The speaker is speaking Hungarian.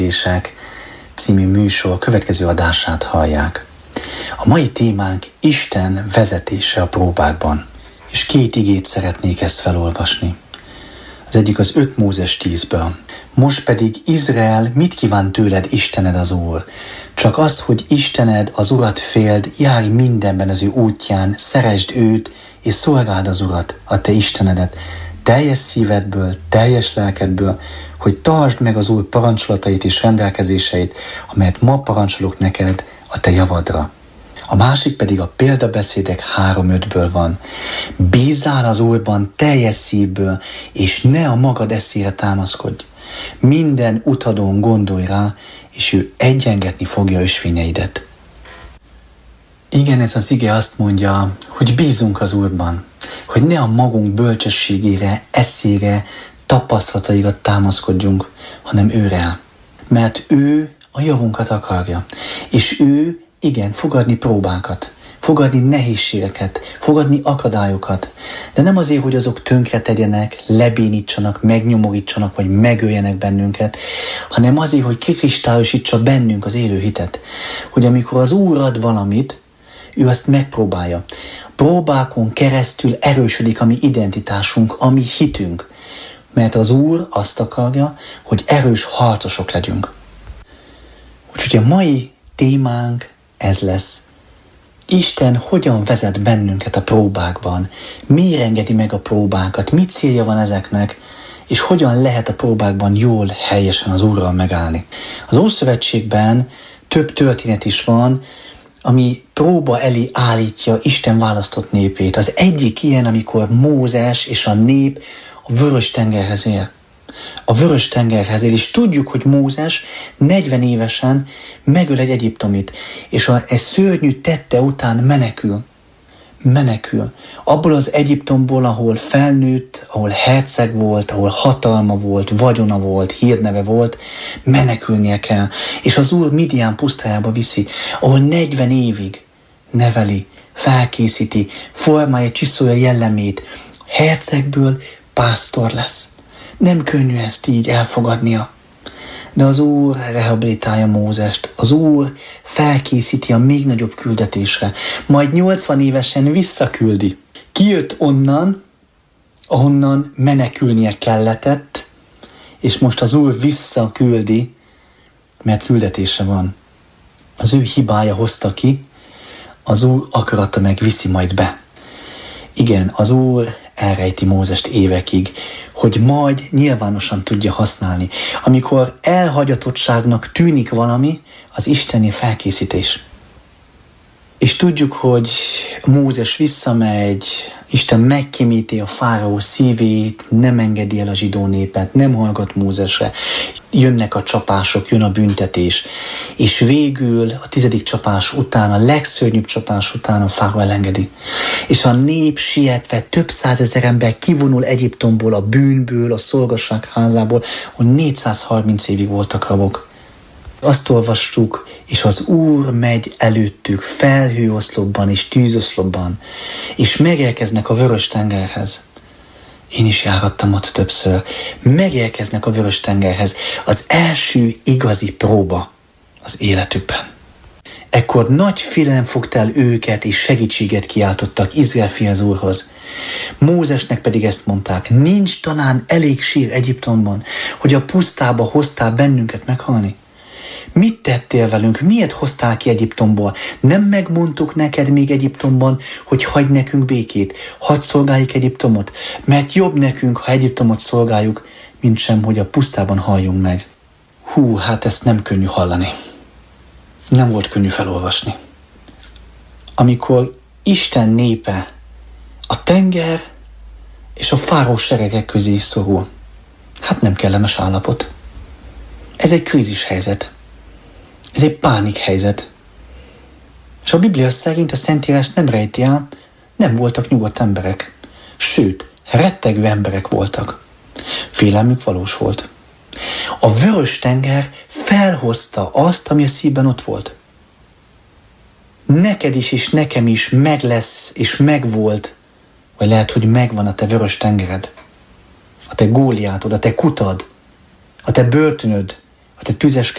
című műsor következő adását hallják. A mai témánk Isten vezetése a próbákban, és 2 igét szeretnék ezt felolvasni. Az egyik az 5 Mózes 10-ből. Most pedig Izrael, mit kíván tőled Istened az Úr? Csak az, hogy Istened az Urat féld, járj mindenben az ő útján, szeresd őt, és szolgáld az Urat, a te Istenedet, teljes szívedből, teljes lelkedből, hogy tartsd meg az Úr parancsolatait és rendelkezéseit, amelyet ma parancsolok neked a te javadra. A másik pedig a példabeszédek 3:5-ből van. Bízzál az Úrban teljes szívből, és ne a magad eszére támaszkodj. Minden utadon gondolj rá, és ő egyengetni fogja ösvényeidet. Igen, ez az ige azt mondja, hogy bízunk az Úrban, hogy ne a magunk bölcsességére, eszére, tapasztalataira támaszkodjunk, hanem őre. Mert ő a javunkat akarja, és ő igen, fogadni próbákat, fogadni nehézségeket, fogadni akadályokat, de nem azért, hogy azok tönkre tegyenek, lebénítsanak, megnyomorítsanak, vagy megöljenek bennünket, hanem azért, hogy kikristályosítsa bennünk az élő hitet. Hogy amikor az Úr ad valamit, ő azt megpróbálja. Próbákon keresztül erősödik a mi identitásunk, a mi hitünk, mert az Úr azt akarja, hogy erős harcosok legyünk. Úgyhogy a mai témánk ez lesz. Isten hogyan vezet bennünket a próbákban? Miért engedi meg a próbákat? Mi célja van ezeknek? És hogyan lehet a próbákban jól, helyesen az Úrral megállni? Az Ószövetségben több történet is van, ami próba elé állítja Isten választott népét. Az egyik ilyen, amikor Mózes és a nép a Vörös-tengerhez ér. A Vörös-tengerhez ér, és tudjuk, hogy Mózes 40 évesen megöl egy egyiptomit, és egy szörnyű tette után menekül. Abból az Egyiptomból, ahol felnőtt, ahol herceg volt, ahol hatalma volt, vagyona volt, hírneve volt, menekülnie kell. És az Úr Midian pusztájába viszi, ahol 40 évig neveli, felkészíti, formálja, csiszolja jellemét. Hercegből pásztor lesz. Nem könnyű ezt így elfogadnia. De az Úr rehabilitálja Mózest, az Úr felkészíti a még nagyobb küldetésre, majd 80 évesen visszaküldi. Kijött onnan, ahonnan menekülnie kelletett, és most az Úr visszaküldi, mert küldetése van. Az ő hibája hozta ki, az Úr akarata meg viszi majd be. Igen, az Úr elrejti Mózest évekig, hogy majd nyilvánosan tudja használni. Amikor elhagyatottságnak tűnik valami, az isteni felkészítés. És tudjuk, hogy Mózes visszamegy, Isten megkémíti a fáraó szívét, nem engedi el a zsidó népet, nem hallgat Mózesre. Jönnek a csapások, jön a büntetés. És végül a 10. csapás után, a legszörnyűbb csapás után a fáraó elengedi. És a nép sietve, több 100 000 ember kivonul Egyiptomból, a bűnből, a szolgasság házából, hogy 430 évig voltak rabok. Azt olvastuk, és az Úr megy előttük felhőoszlopban és tűzoszlopban, és megérkeznek a Vörös-tengerhez. Én is járhattam ott többször. Megérkeznek a Vörös-tengerhez. Az első igazi próba az életükben. Ekkor nagy félelem fogta el őket, és segítséget kiáltottak Izrael fia az Úrhoz. Mózesnek pedig ezt mondták: nincs talán elég sír Egyiptomban, hogy a pusztába hoztál bennünket meghalni? Mit tettél velünk? Miért hoztál ki Egyiptomból? Nem megmondtuk neked még Egyiptomban, hogy hagyj nekünk békét, hadd szolgáljuk Egyiptomot, mert jobb nekünk, ha Egyiptomot szolgáljuk, mint sem, hogy a pusztában halljunk meg. Hát ezt nem könnyű hallani. Nem volt könnyű felolvasni. Amikor Isten népe a tenger és a fáraó seregek közé szorul, hát nem kellemes állapot. Ez egy krízis helyzet. Ez egy pánik helyzet. És a Biblia szerint a Szentírás nem rejti el, nem voltak nyugodt emberek. Sőt, rettegő emberek voltak. Félelmük valós volt. A Vörös-tenger felhozta azt, ami a szívben ott volt. Neked is és nekem is meg lesz és megvolt, vagy lehet, hogy megvan a te Vörös-tengered, a te Góliátod, a te kutad, a te börtönöd, a te tüzes